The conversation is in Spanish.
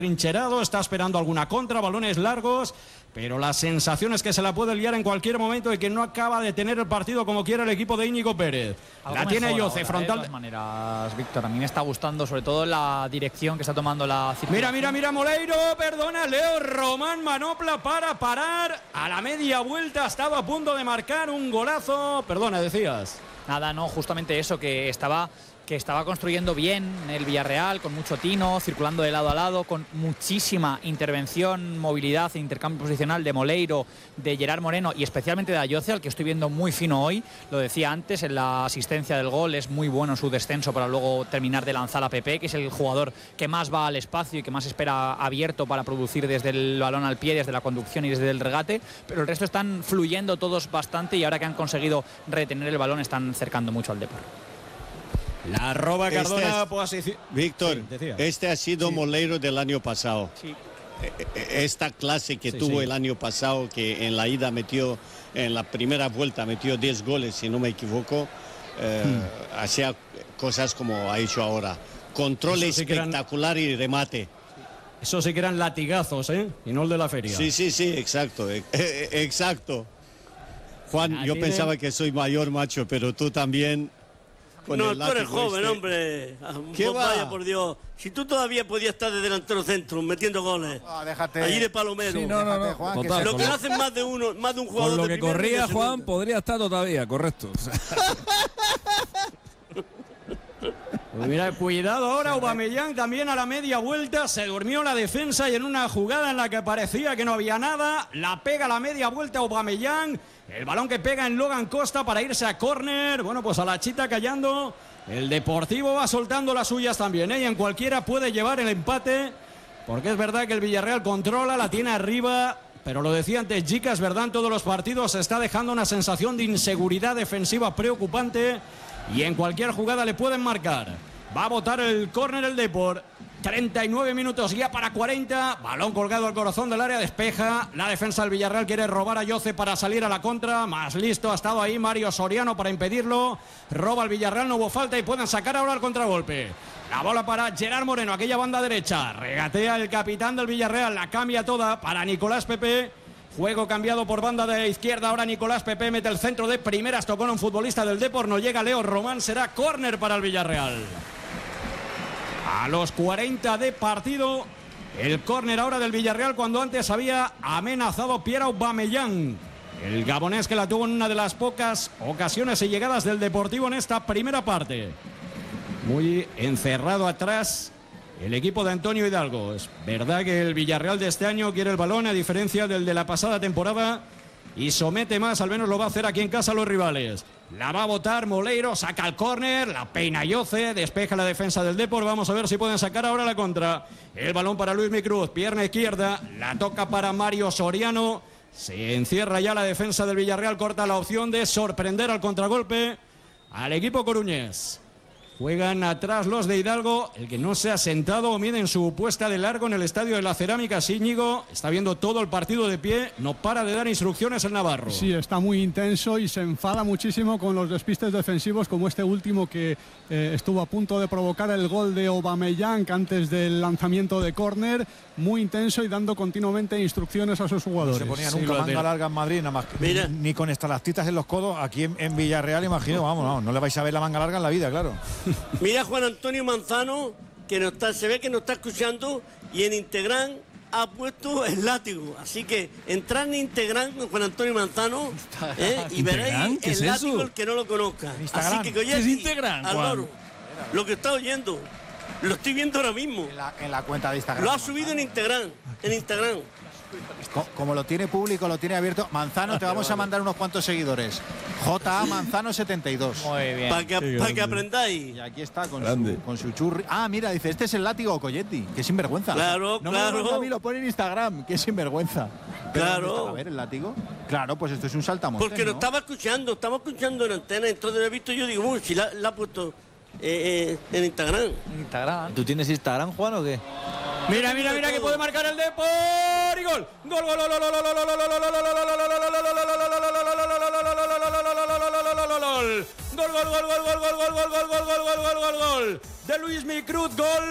trincherado, está esperando alguna contra, balones largos, pero la sensación es que se la puede liar en cualquier momento y que no acaba de tener el partido como quiere el equipo de Íñigo Pérez. La tiene Yoce, frontal. De todas maneras, Víctor, a mí me está gustando sobre todo la dirección que está tomando la circulación. Mira, Moleiro, perdona, Leo Román manopla para parar. A la media vuelta estaba a punto de marcar un golazo. Perdona, decías. Nada, no, justamente eso, que estaba construyendo bien el Villarreal, con mucho tino, circulando de lado a lado, con muchísima intervención, movilidad e intercambio posicional de Moleiro, de Gerard Moreno y especialmente de Ayoce, al que estoy viendo muy fino hoy. Lo decía antes, en la asistencia del gol es muy bueno en su descenso para luego terminar de lanzar a Pepe, que es el jugador que más va al espacio y que más espera abierto para producir desde el balón al pie, desde la conducción y desde el regate, pero el resto están fluyendo todos bastante y ahora que han conseguido retener el balón están cercando mucho al Depor. La roba Cardona. Víctor, sí, este ha sido Moleiro del año pasado. Sí. Esta clase que tuvo el año pasado, que en la ida metió, en la primera vuelta metió 10 goles, si no me equivoco, hacía cosas como ha hecho ahora. Control espectacular y remate. Eso sí que eran latigazos, y no el de la feria. Sí, exacto. Exacto. Juan, yo pensaba que soy mayor, macho, pero tú también. No, tú eres joven, hombre. Vaya, por Dios. Si tú todavía podías estar de delantero centro metiendo goles. Déjate. Allí de Palomero. Sí, no. Juan, total, lo que hacen más de un jugador. Con lo de que corría Juan, segunda. podría estar todavía, correcto. Pues mira, cuidado ahora, Aubameyang también a la media vuelta, se durmió la defensa y en una jugada en la que parecía que no había nada, la pega a la media vuelta Aubameyang, el balón que pega en Logan Costa para irse a córner, bueno, pues a la chita callando, el Deportivo va soltando las suyas también, y en cualquiera puede llevar el empate, porque es verdad que el Villarreal controla, la tiene arriba, pero lo decía antes Jica, es verdad, en todos los partidos se está dejando una sensación de inseguridad defensiva preocupante, y en cualquier jugada le pueden marcar. Va a botar el córner el Depor. 39 minutos ya para 40. Balón colgado al corazón del área, despeja. La defensa del Villarreal quiere robar a Yoce para salir a la contra. Más listo ha estado ahí Mario Soriano para impedirlo. Roba el Villarreal, no hubo falta y pueden sacar ahora el contragolpe. La bola para Gerard Moreno, aquella banda derecha. Regatea el capitán del Villarreal, la cambia toda para Nicolás Pepe. Juego cambiado por banda de izquierda. Ahora Nicolás Pepe mete el centro de primeras. Tocó a un futbolista del Depor. No llega Leo Román. Será córner para el Villarreal. A los 40 de partido. El córner ahora del Villarreal cuando antes había amenazado Pierre Aubameyang. El gabonés que la tuvo en una de las pocas ocasiones y llegadas del Deportivo en esta primera parte. Muy encerrado atrás el equipo de Antonio Hidalgo. Es verdad que el Villarreal de este año quiere el balón a diferencia del de la pasada temporada y somete más, al menos lo va a hacer aquí en casa a los rivales. La va a botar Moleiro, saca el córner, la peina Yoce, despeja la defensa del Depor. Vamos a ver si pueden sacar ahora la contra. El balón para Luismi Cruz, pierna izquierda, la toca para Mario Soriano. Se encierra ya la defensa del Villarreal, corta la opción de sorprender al contragolpe al equipo coruñés. Juegan atrás los de Hidalgo, el que no se ha sentado o mide en su puesta de largo en el Estadio de la Cerámica. Íñigo está viendo todo el partido de pie, no para de dar instrucciones el navarro. Sí, está muy intenso y se enfada muchísimo con los despistes defensivos como este último que estuvo a punto de provocar el gol de Aubameyang antes del lanzamiento de córner. Muy intenso y dando continuamente instrucciones a sus jugadores. No se ponía nunca manga larga en Madrid, nada más ni con estalactitas en los codos. Aquí en Villarreal, imagino, vamos, no le vais a ver la manga larga en la vida, claro. Mira Juan Antonio Manzano, que se ve que nos está escuchando y en Instagram ha puesto el látigo. Así que entrar en Instagram con Juan Antonio Manzano y veréis el látigo el que no lo conozca. Así que ¿Qué es Instagram, al loro, lo que está oyendo, lo estoy viendo ahora mismo. En la cuenta de Instagram. Lo ha subido en Instagram. Como lo tiene público, lo tiene abierto. Manzano, te vamos a mandar unos cuantos seguidores. J.A. Manzano 72. Muy bien. Para que aprendáis. Y aquí está con su churri. Ah, mira, dice, este es el látigo Coyetti, que sinvergüenza. Claro, no claro. Me lo a mí, lo pone en Instagram, que sinvergüenza. Claro. A ver, el látigo. Claro, pues esto es un saltamontes. Porque lo estamos escuchando en antena, entonces lo he visto yo, digo, si la ha puesto en Instagram. ¿Tú tienes Instagram, Juan, o qué? Mira que puede marcar el Depor y gol. Gol. Gol de Luismi Cruz, gol